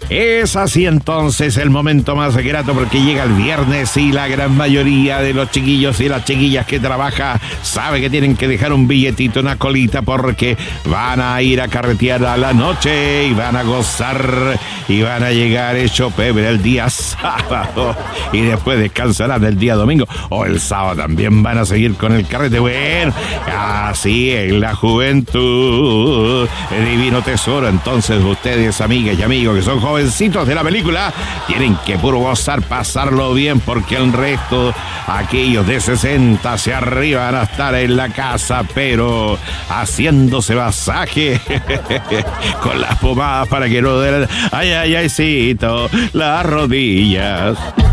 Es así entonces el momento más grato porque llega el viernes y la gran mayoría de los chiquillos y las chiquillas que trabaja sabe que tienen que dejar un billetito, una colita porque van a ir a carretear a la noche y van a gozar y van a llegar hecho pebre el día sábado y después descansarán el día domingo o el sábado también van a seguir con el carrete. Bueno, así es la juventud, el divino tesoro. Entonces ustedes, amigas y amigos que son jovencitos de la película, tienen que puro gozar, pasarlo bien, porque el resto, aquellos de 60 hacia arriba, van a estar en la casa, pero haciéndose masaje con las pomadas para que no den, ay, ay, aycito, las rodillas.